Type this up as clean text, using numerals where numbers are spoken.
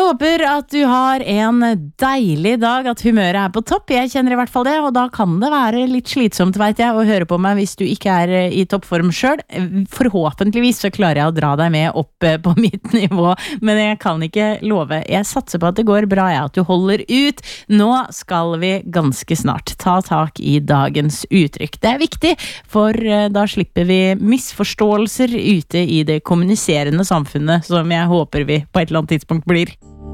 håper at du har en deilig dag, at humøret på topp. Jeg kjenner I hvert fall det, og da kan det være litt slitsomt, vet jeg, å høre på meg hvis du ikke I toppform selv. Forhåpentligvis så klarer jeg å dra deg med opp på mitt nivå, men jeg kan ikke love. Jeg satser på at det går bra, at du holder ut. Nå skal vi ganske snart ta tak I dagens uttrykk. Det viktig, for da slipper vi misforståelser ute I det kommuniserende samfunnet, som jeg håper vi på et eller annet tidspunkt blir.